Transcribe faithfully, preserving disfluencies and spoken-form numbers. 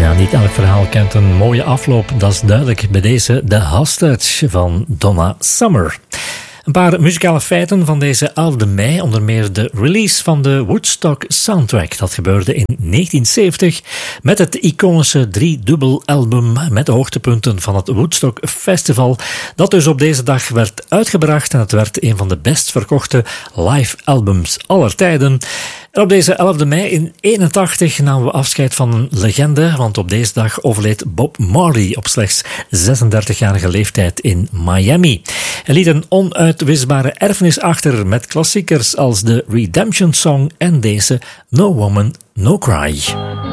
Niet elk verhaal kent een mooie afloop, dat is duidelijk bij deze The Hostage van Donna Summer. Een paar muzikale feiten van deze elfde mei, onder meer de release van de Woodstock soundtrack. Dat gebeurde in negentien zeventig met het iconische driedubbel album met de hoogtepunten van het Woodstock Festival, dat dus op deze dag werd uitgebracht en het werd een van de best verkochte live albums aller tijden. En op deze elfde mei in eenentachtig namen we afscheid van een legende, want op deze dag overleed Bob Marley op slechts zesendertigjarige leeftijd in Miami. Hij liet een onuitwisbare erfenis achter met klassiekers als de Redemption Song en deze No Woman, No Cry.